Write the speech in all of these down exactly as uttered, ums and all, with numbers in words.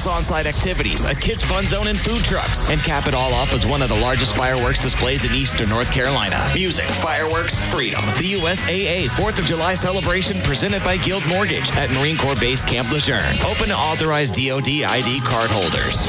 plus on-site activities, a kids fun zone and food trucks. And cap it all off with one of the largest fireworks displays in eastern North Carolina. Music, fireworks, freedom. The U S A A fourth of July celebration presented by Guild Mortgage at Marine Corps Base Camp Lejeune. Open to authorized D O D I D card holders.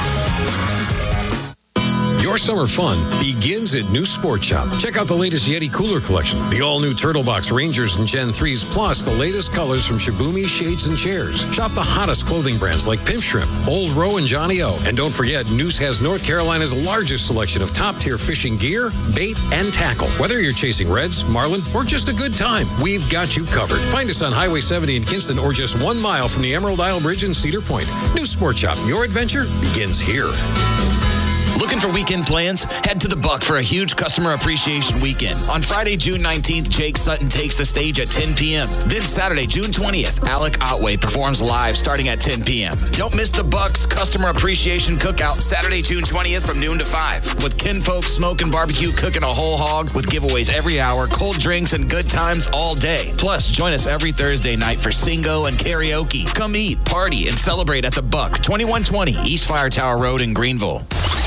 Your summer fun begins at New Sport Shop. Check out the latest Yeti cooler collection, the all-new Turtle Box Rangers and Gen threes, plus the latest colors from Shibumi Shades and Chairs. Shop the hottest clothing brands like Pimp Shrimp, Old Row, and Johnny O. And don't forget, Noose has North Carolina's largest selection of top-tier fishing gear, bait, and tackle. Whether you're chasing reds, marlin, or just a good time, we've got you covered. Find us on Highway seventy in Kinston or just one mile from the Emerald Isle Bridge in Cedar Point. New Sport Shop, your adventure begins here. Looking for weekend plans? Head to the Buck for a huge customer appreciation weekend. On Friday, June nineteenth, Jake Sutton takes the stage at ten p.m. Then Saturday, June twentieth, Alec Otway performs live starting at ten p.m. Don't miss the Buck's Customer Appreciation Cookout Saturday, June twentieth from noon to five. With kinfolk smoke and barbecue cooking a whole hog with giveaways every hour, cold drinks, and good times all day. Plus, join us every Thursday night for Singo and karaoke. Come eat, party, and celebrate at the Buck, twenty-one twenty East Fire Tower Road in Greenville.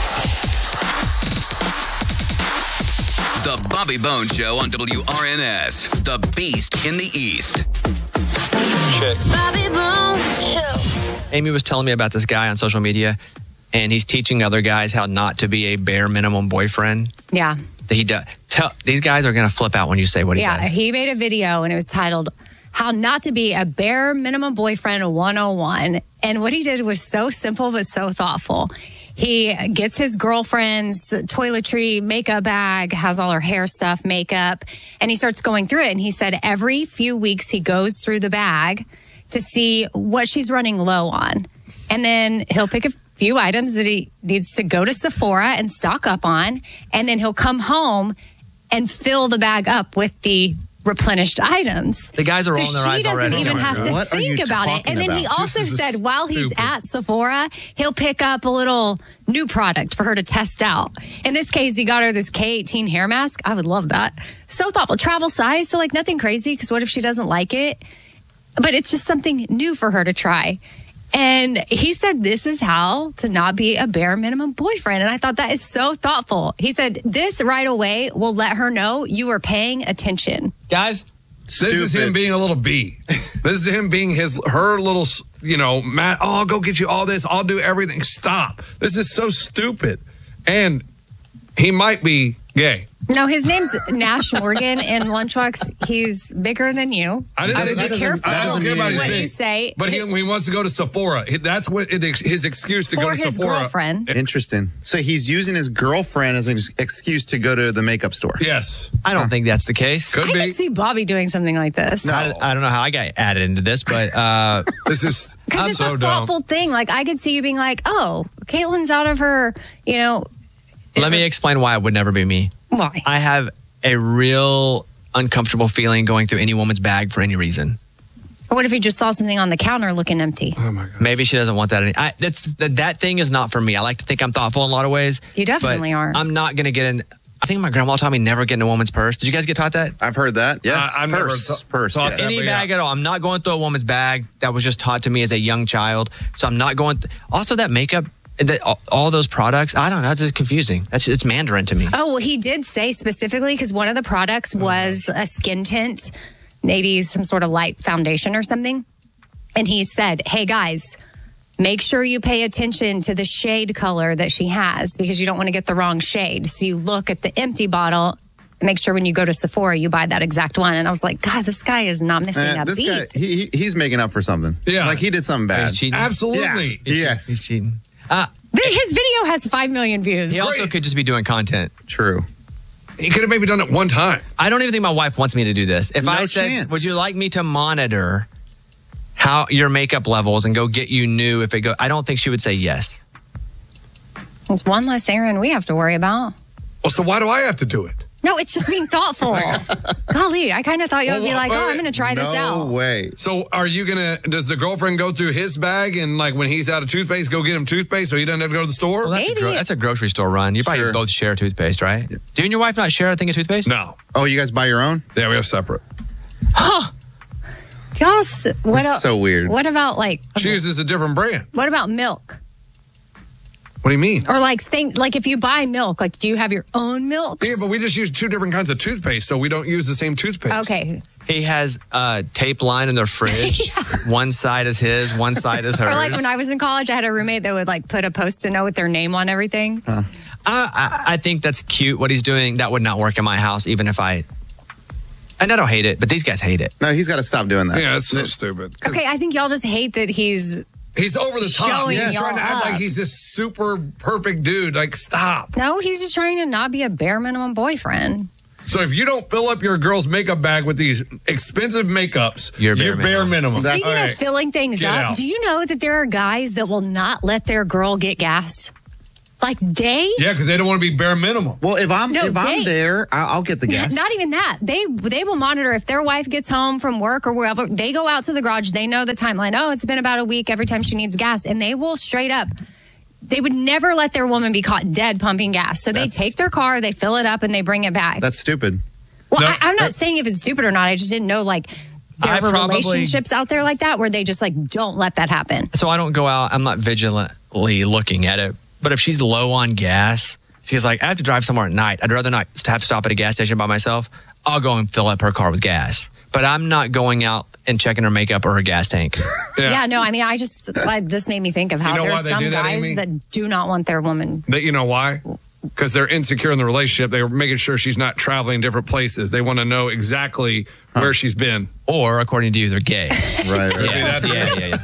The Bobby Bones Show on W R N S, the Beast in the East. Check. Bobby Bones Show. Amy was telling me about this guy on social media, and he's teaching other guys how not to be a bare minimum boyfriend. Yeah. That he does. Tell these guys are going to flip out when you say what he yeah, does. Yeah, he made a video, and it was titled "How Not to Be a Bare Minimum Boyfriend one oh one." And what he did was so simple but so thoughtful. He gets his girlfriend's toiletry makeup bag, has all her hair stuff, makeup, and he starts going through it. And he said every few weeks he goes through the bag to see what she's running low on. And then he'll pick a few items that he needs to go to Sephora and stock up on. And then he'll come home and fill the bag up with the replenished items. The guys are rolling so their eyes already. She doesn't even have to what think about it. And then about? he also This is said while he's stupid. at Sephora, he'll pick up a little new product for her to test out. In this case, he got her this K eighteen hair mask. I would love that. So thoughtful. Travel size, so like nothing crazy, because what if she doesn't like it? But it's just something new for her to try. And he said, this is how to not be a bare minimum boyfriend. And I thought that is so thoughtful. He said, this right away will let her know you are paying attention. Guys, This is him being a little bee. This is him being his, her little, you know, Matt, oh, I'll go get you all this. I'll do everything. Stop. This is so stupid. And he might be gay. No, his name's Nash Morgan in Lunchbox. He's bigger than you. I didn't I say would be that careful I don't care about his what thing. you say. But he, he wants to go to Sephora. That's what his excuse to For go to his Sephora. girlfriend. Interesting. So he's using his girlfriend as an ex- excuse to go to the makeup store. Yes. I don't think that's the case. Could I be. could see Bobby doing something like this. No. I, I don't know how I got added into this, but uh, This is Because it's so a dumb. thoughtful thing. Like, I could see you being like, oh, Caitlin's out of her, you know. let me explain why it would never be me. Why? I have a real uncomfortable feeling going through any woman's bag for any reason. What if you just saw something on the counter looking empty? Oh, my God. Maybe she doesn't want that. Any, I, that's that, that thing is not for me. I like to think I'm thoughtful in a lot of ways. You definitely but are. I'm not going to get in. I think my grandma taught me never get in a woman's purse. Did you guys get taught that? I've heard that. Yes. Uh, I've never purse. th- purse. thought yes. that. Any but bag yeah. at all. I'm not going through a woman's bag. That was just taught to me as a young child. So I'm not going. Th- also, that makeup, that all, all those products. I don't know. That's just confusing. That's it's Mandarin to me. Oh, well, he did say specifically because one of the products was a skin tint, maybe some sort of light foundation or something. And he said, hey, guys, make sure you pay attention to the shade color that she has because you don't want to get the wrong shade. So you look at the empty bottle and make sure when you go to Sephora, you buy that exact one. And I was like, God, this guy is not missing Eh, a this beat. guy, he, he- he's making up for something. Yeah. Like he did something bad. He's cheating. Absolutely. Yeah. Yes. He's cheating. Uh, His video has five million views. he also Great. could just be doing content. True. He could have maybe done it one time. I don't even think my wife wants me to do this. If No I said, chance. would you like me to monitor how your makeup levels and go get you new if it go, I don't think she would say yes. It's one less errand we have to worry about. Well, so why do I have to do it? No, it's just being thoughtful. Golly, I kind of thought you would Well, be like, wait, oh, wait. I'm going to try this No out. way. So are you going to, does the girlfriend go through his bag and like when he's out of toothpaste, go get him toothpaste so he doesn't have to go to the store? Well, that's, a, Maybe. gro- that's a grocery store run. You probably Sure. both share toothpaste, right? Do you and your wife not share a thing of toothpaste? No. Oh, you guys buy your own? Yeah, we have separate. Y'all, s- what This is el- so weird. What about like? She uses a different brand. What about milk? What do you mean? Or like think like if you buy milk, like do you have your own milk? Yeah, but we just use two different kinds of toothpaste, so we don't use the same toothpaste. Okay. He has a tape line in their fridge. One side is his, one side is hers. Or like when I was in college, I had a roommate that would like put a post-it note with their name on everything. Uh, I, I think that's cute what he's doing. That would not work in my house, even if I. And I don't hate it, but these guys hate it. No, he's got to stop doing that. Yeah, that's so stupid. Okay, I think y'all just hate that he's. He's over the top. Showing He's y'all trying to act up. like he's this super perfect dude. Like, stop. No, he's just trying to not be a bare minimum boyfriend. So if you don't fill up your girl's makeup bag with these expensive makeups, You're you're bare bare minimum. minimum. Speaking All of right. filling things Get up, out. do you know that there are guys that will not let their girl get gas? Like they. Yeah, because they don't want to be bare minimum. Well, if I'm No, if I'm they- there, I'll, I'll get the gas. Not even that. They they will monitor if their wife gets home from work or wherever. They go out to the garage. They know the timeline. Oh, it's been about a week every time she needs gas. And they will straight up, they would never let their woman be caught dead pumping gas. So That's- they take their car, they fill it up, and they bring it back. That's stupid. Well, No, I, I'm not that- saying if it's stupid or not. I just didn't know, like, there I were probably- relationships out there like that where they just, like, don't let that happen. So I don't go out. I'm not vigilantly looking at it. But if she's low on gas, she's like, I have to drive somewhere at night. I'd rather not have to stop at a gas station by myself. I'll go and fill up her car with gas. But I'm not going out and checking her makeup or her gas tank. Yeah, no, I mean, I just, I, this made me think of how You know there's why they some do that, guys Amy? that do not want their woman. That you know why? Because they're insecure in the relationship. They're making sure she's not traveling different places. They want to know exactly where she's been. Or, according to you, they're gay. Right. right. Yeah, that's- yeah, yeah, yeah.